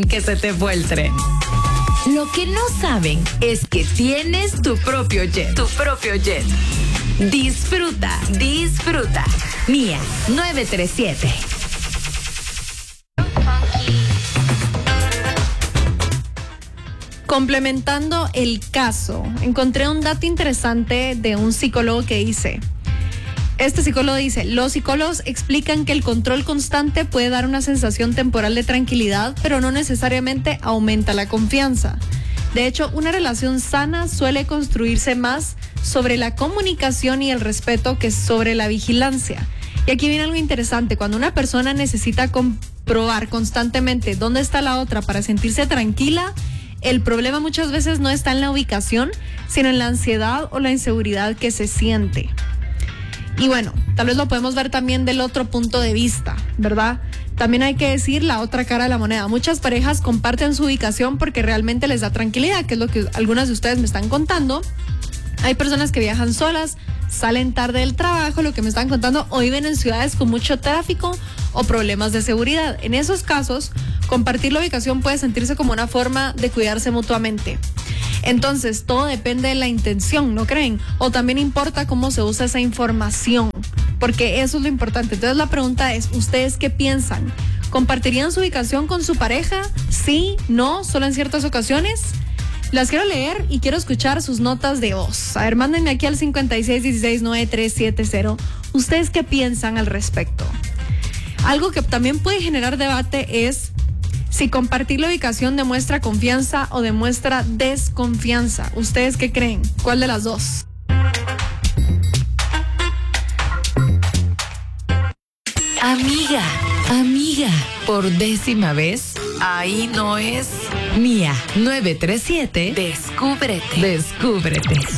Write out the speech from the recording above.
que se te fue el tren. Lo que no saben es que tienes tu propio jet. Tu propio jet. Disfruta, disfruta. Mía 937. Complementando el caso, encontré un dato interesante de un psicólogo que dice, este psicólogo dice, los psicólogos explican que el control constante puede dar una sensación temporal de tranquilidad, pero no necesariamente aumenta la confianza. De hecho, una relación sana suele construirse más sobre la comunicación y el respeto que sobre la vigilancia. Y aquí viene algo interesante, cuando una persona necesita comprobar constantemente dónde está la otra para sentirse tranquila, el problema muchas veces no está en la ubicación, sino en la ansiedad o la inseguridad que se siente. Y bueno, tal vez lo podemos ver también del otro punto de vista, ¿verdad? También hay que decir la otra cara de la moneda. Muchas parejas comparten su ubicación porque realmente les da tranquilidad, que es lo que algunas de ustedes me están contando. Hay personas que viajan solas, salen tarde del trabajo, lo que me están contando, o viven en ciudades con mucho tráfico o problemas de seguridad. En esos casos, compartir la ubicación puede sentirse como una forma de cuidarse mutuamente. Entonces, todo depende de la intención, ¿no creen? O también importa cómo se usa esa información, porque eso es lo importante. Entonces, la pregunta es, ¿ustedes qué piensan? ¿Compartirían su ubicación con su pareja? ¿Sí? ¿No? ¿Solo en ciertas ocasiones? Las quiero leer y quiero escuchar sus notas de voz. A ver, mándenme aquí al 56169370. ¿Ustedes qué piensan al respecto? Algo que también puede generar debate es si compartir la ubicación demuestra confianza o demuestra desconfianza. ¿Ustedes qué creen? ¿Cuál de las dos? Amiga, por 10ª vez, ahí no es. Mía 937. Descúbrete.